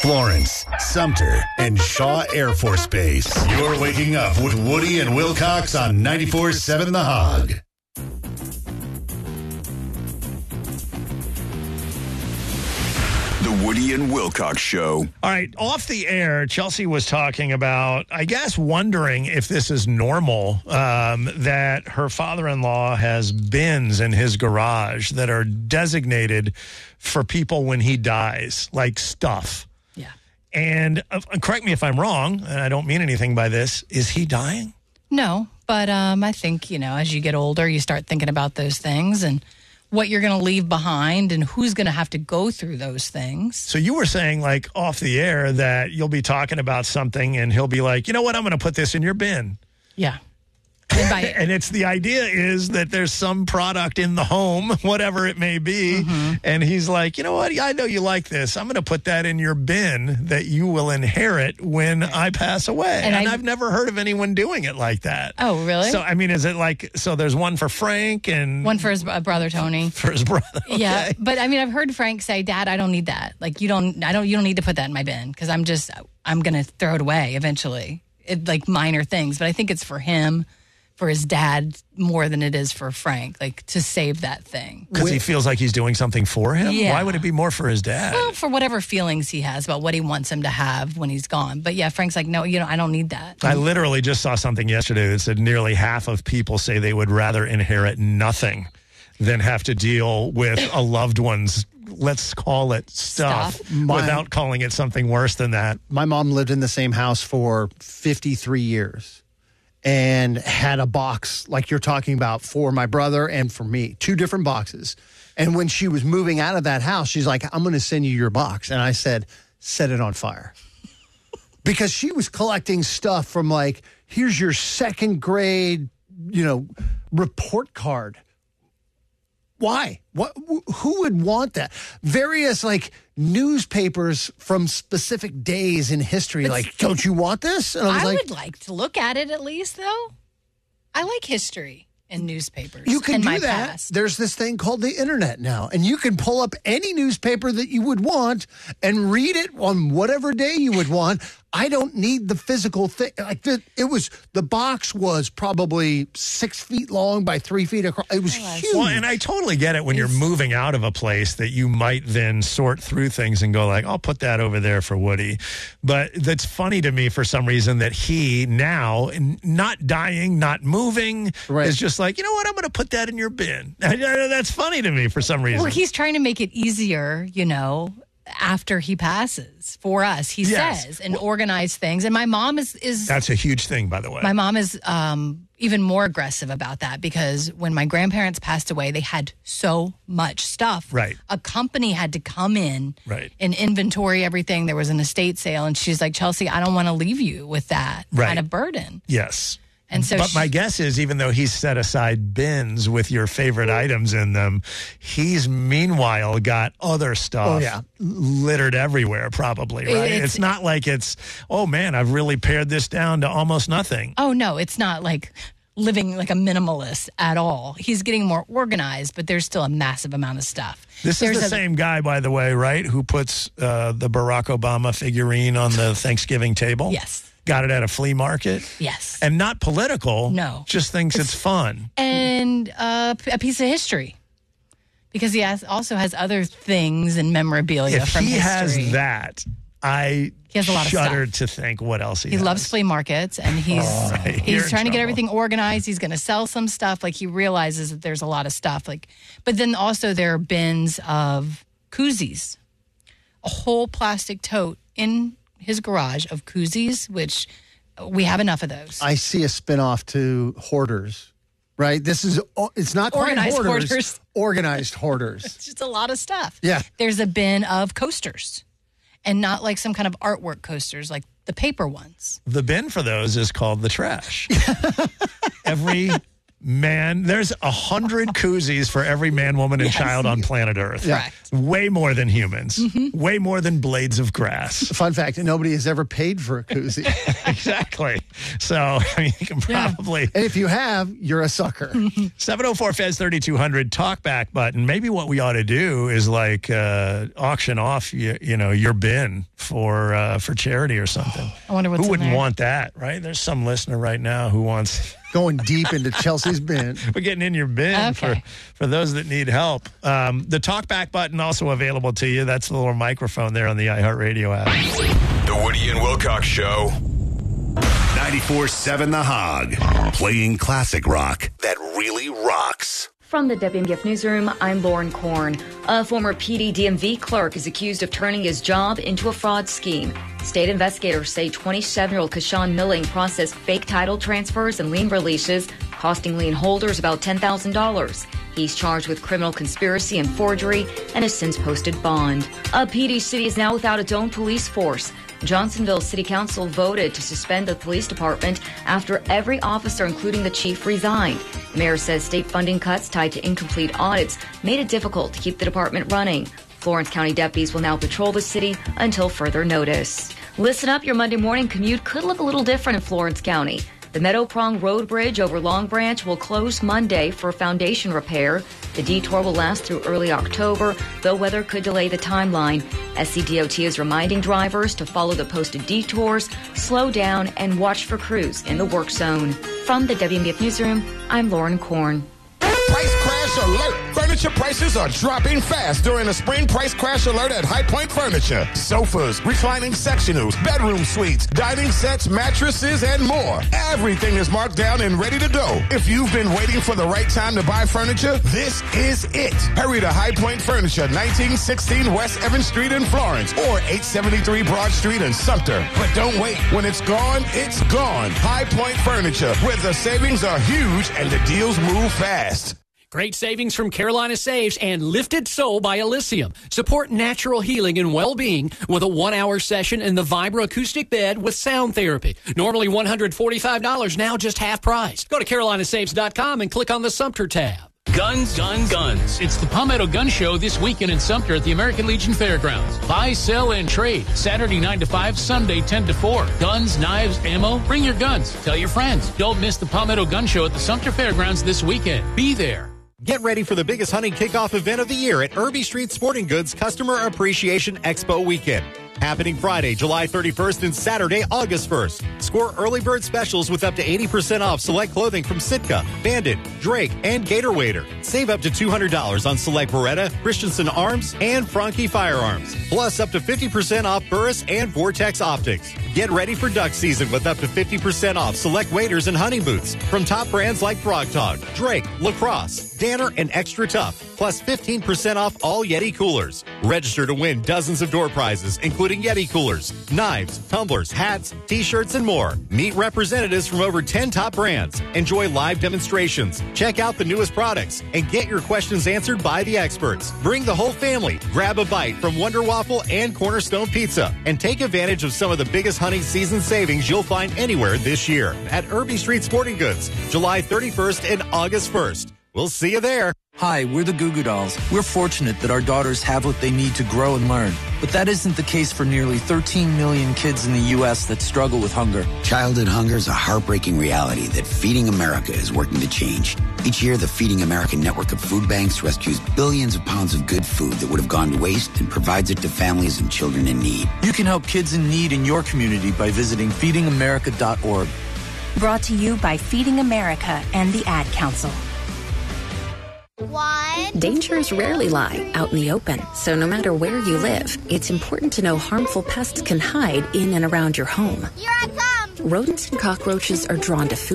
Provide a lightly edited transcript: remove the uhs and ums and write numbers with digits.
Florence, Sumter, and Shaw Air Force Base. You're waking up with Woody and Wilcox on 94.7 The Hog. The Woody and Wilcox Show. All right, off the air, Chelsea was talking about, I guess, wondering if this is normal, that her father-in-law has bins in his garage that are designated for people when he dies, like stuff. Yeah. And correct me if I'm wrong, and I don't mean anything by this, is he dying? No, but I think, as you get older, you start thinking about those things and what you're going to leave behind and who's going to have to go through those things. So you were saying, like, off the air that you'll be talking about something and he'll be like, you know what, I'm going to put this in your bin. Yeah. And it's the idea is that there's some product in the home, whatever it may be. Mm-hmm. And he's like, you know what? I know you like this. I'm going to put that in your bin that you will inherit when I pass away. And I've never heard of anyone doing it like that. Oh, really? So, I mean, is it like, so there's one for Frank and one for his brother, Tony. For his brother. Okay. Yeah. But I mean, I've heard Frank say, Dad, I don't need that. Like, you don't need to put that in my bin because I'm going to throw it away eventually. Like minor things. But I think it's for him, for his dad, more than it is for Frank, like to save that thing. Because he feels like he's doing something for him? Yeah. Why would it be more for his dad? Well, for whatever feelings he has about what he wants him to have when he's gone. But yeah, Frank's like, no, I don't need that. I literally just saw something yesterday that said nearly half of people say they would rather inherit nothing than have to deal with a loved one's, let's call it stuff. Without calling it something worse than that. My mom lived in the same house for 53 years. And had a box like you're talking about for my brother and for me, 2 different boxes. And when she was moving out of that house, she's like, I'm going to send you your box. And I said, set it on fire. Because she was collecting stuff from like, here's your 2nd grade, report card. Why? Who would want that? Various newspapers from specific days in history. Don't you want this? And I would like to look at it at least, though. I like history and newspapers. You can in do my that. Past. There's this thing called the internet now, and you can pull up any newspaper that you would want and read it on whatever day you would want. I don't need the physical thing. The box was probably 6 feet long by 3 feet across. It was huge. Well, and I totally get it when you're moving out of a place that you might then sort through things and go like, I'll put that over there for Woody. But that's funny to me for some reason that he now, not dying, not moving, is just like, you know what, I'm going to put that in your bin. That's funny to me for some reason. Well, he's trying to make it easier, after he passes for us, he says, and organize things. And my mom is that's a huge thing, by the way. My mom is even more aggressive about that because when my grandparents passed away, they had so much stuff. Right. A company had to come in and inventory everything. There was an estate sale, and she's like, Chelsea, I don't want to leave you with that kind of burden. Yes. And so but my guess is, even though he's set aside bins with your favorite items in them, he's meanwhile got other stuff littered everywhere, probably, right? It's not like oh man, I've really pared this down to almost nothing. Oh no, it's not like living like a minimalist at all. He's getting more organized, but there's still a massive amount of stuff. This is the same guy, by the way, right, who puts the Barack Obama figurine on the Thanksgiving table? Yes. Got it at a flea market? Yes. And not political. No. Just thinks it's fun. And a piece of history. Because he also has other things and memorabilia from history. If he has that, I he has a lot shudder of stuff. to think what else he has. He loves flea markets, and he's trying to get everything organized. He's going to sell some stuff. Like, he realizes that there's a lot of stuff. But then also there are bins of koozies. A whole plastic tote in his garage of koozies, which we have enough of those. I see a spinoff to Hoarders, right? It's not quite hoarders. Organized hoarders. It's just a lot of stuff. Yeah. There's a bin of coasters, and not like some kind of artwork coasters, like the paper ones. The bin for those is called the trash. Every man. There's 100 koozies for every man, woman, and child on planet Earth. Yeah. Way more than humans. Way more than blades of grass. Fun fact, nobody has ever paid for a koozie. Exactly. So, I mean, you can probably... And if you have, you're a sucker. 704-FEZ-3200, talkback button. Maybe what we ought to do is like auction off, you know, your bin for charity or something. I wonder what's Who wouldn't in there. want that, right? There's some listener right now who wants... Going deep into Chelsea's bin. We're getting in your bin for those that need help. The talkback button also available to you. That's the little microphone there on the iHeartRadio app. The Woody and Wilcox Show. 94.7 The Hog. Playing classic rock that really rocks. From the WMBF Newsroom, I'm Lauren Korn. A former PD DMV clerk is accused of turning his job into a fraud scheme. State investigators say 27-year-old Kashawn Milling processed fake title transfers and lien releases, costing lien holders about $10,000. He's charged with criminal conspiracy and forgery and has since posted bond. A PD city is now without its own police force. Johnsonville City Council voted to suspend the police department after every officer, including the chief, resigned. The mayor says state funding cuts tied to incomplete audits made it difficult to keep the department running. Florence County deputies will now patrol the city until further notice. Listen up, your Monday morning commute could look a little different in Florence County. The Meadow Prong Road Bridge over Long Branch will close Monday for foundation repair. The detour will last through early October, though weather could delay the timeline. SCDOT is reminding drivers to follow the posted detours, slow down, and watch for crews in the work zone. From the WMBF Newsroom, I'm Lauren Korn. Price crash alert. Furniture prices are dropping fast during the spring price crash alert at High Point Furniture. Sofas, reclining sectionals, bedroom suites, dining sets, mattresses, and more. Everything is marked down and ready to go. If you've been waiting for the right time to buy furniture, this is it. Hurry to High Point Furniture, 1916 West Evans Street in Florence or 873 Broad Street in Sumter. But don't wait. When it's gone, it's gone. High Point Furniture, where the savings are huge and the deals move fast. Great savings from Carolina Saves and Lifted Soul by Elysium. Support natural healing and well-being with a 1-hour session in the Vibra acoustic bed with sound therapy. Normally $145, now just half price. Go to carolinasaves.com and click on the Sumter tab. Guns, guns, guns. It's the Palmetto Gun Show this weekend in Sumter at the American Legion Fairgrounds. Buy, sell, and trade. Saturday 9 to 5, Sunday 10 to 4. Guns, knives, ammo. Bring your guns. Tell your friends. Don't miss the Palmetto Gun Show at the Sumter Fairgrounds this weekend. Be there. Get ready for the biggest hunting kickoff event of the year at Irby Street Sporting Goods Customer Appreciation Expo Weekend. Happening Friday, July 31st and Saturday, August 1st. Score early bird specials with up to 80% off select clothing from Sitka, Bandit, Drake, and Gator Wader. Save up to $200 on select Beretta, Christensen Arms, and Franke Firearms. Plus up to 50% off Burris and Vortex Optics. Get ready for duck season with up to 50% off select waders and hunting boots from top brands like Frog Talk, Drake, Lacrosse, Danner, and Extra Tough. Plus 15% off all Yeti coolers. Register to win dozens of door prizes, including Yeti coolers, knives, tumblers, hats, t-shirts, and more. Meet representatives from over 10 top brands. Enjoy live demonstrations. Check out the newest products and get your questions answered by the experts. Bring the whole family. Grab a bite from Wonder Waffle and Cornerstone Pizza and take advantage of some of the biggest hunting season savings you'll find anywhere this year at Irby Street Sporting Goods, July 31st and August 1st. We'll see you there. Hi, we're the Goo Goo Dolls. We're fortunate that our daughters have what they need to grow and learn. But that isn't the case for nearly 13 million kids in the U.S. that struggle with hunger. Childhood hunger is a heartbreaking reality that Feeding America is working to change. Each year, the Feeding America network of food banks rescues billions of pounds of good food that would have gone to waste and provides it to families and children in need. You can help kids in need in your community by visiting feedingamerica.org. Brought to you by Feeding America and the Ad Council. Dangers rarely lie out in the open, so no matter where you live, it's important to know harmful pests can hide in and around your home. Here I come! Rodents and cockroaches are drawn to food